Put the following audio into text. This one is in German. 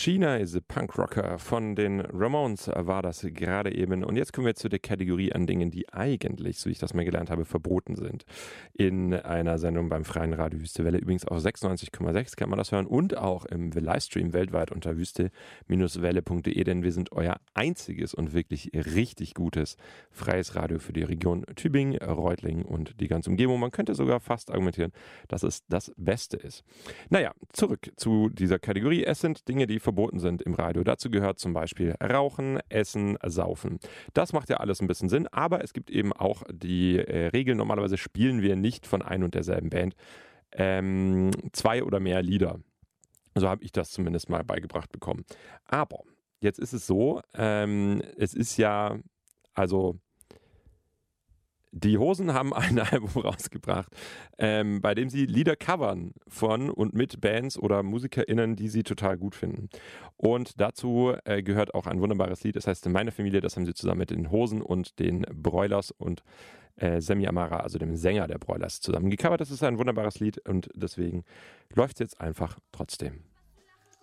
Sheena is a Punkrocker von den Ramones war das gerade eben. Und jetzt kommen wir zu der Kategorie an Dingen, die eigentlich, so wie ich das mal gelernt habe, verboten sind. In einer Sendung beim Freien Radio Wüste Welle, übrigens auf 96,6 kann man das hören und auch im Livestream weltweit unter wüste-welle.de, denn wir sind euer einziges und wirklich richtig gutes freies Radio für die Region Tübingen, Reutlingen und die ganze Umgebung. Man könnte sogar fast argumentieren, dass es das Beste ist. Naja, zurück zu dieser Kategorie. Es sind Dinge, die verboten sind im Radio. Dazu gehört zum Beispiel Rauchen, Essen, Saufen. Das macht ja alles ein bisschen Sinn, aber es gibt eben auch die Regel, normalerweise spielen wir nicht von ein und derselben Band 2 oder mehr Lieder. So habe ich das zumindest mal beigebracht bekommen. Aber jetzt ist es so, es ist ja, also die Hosen haben ein Album rausgebracht, bei dem sie Lieder covern von und mit Bands oder MusikerInnen, die sie total gut finden. Und dazu gehört auch ein wunderbares Lied, das heißt Meine Familie, das haben sie zusammen mit den Hosen und den Broilers und Sammy Amara, also dem Sänger der Broilers, zusammen gecovert. Das ist ein wunderbares Lied und deswegen läuft es jetzt einfach trotzdem.